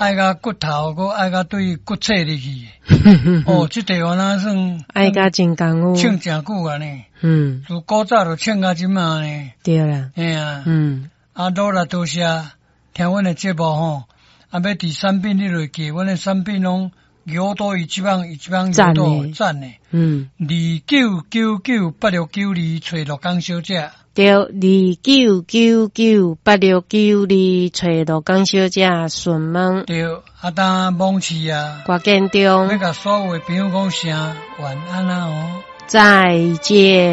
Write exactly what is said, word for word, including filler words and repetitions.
爱甲骨头，佮爱甲对骨切入去。哦，这地方哪算爱甲真功夫， 唱真久啊呢。 嗯， 从古早就唱到即嘛呢。 对啦， 哎呀， 嗯， 啊，多啦多谢，听阮的节目吼，啊，要伫产品你落记，阮的产品拢摇到伊即帮伊即帮摇到赞呢。 嗯， 二九九九八六九二找陆江小姐。 对，二九九九八六九二找陆江小姐询问。 对，啊，当网市啊， 郭建中， 要甲所有的朋友讲声晚安啊哦。 再见。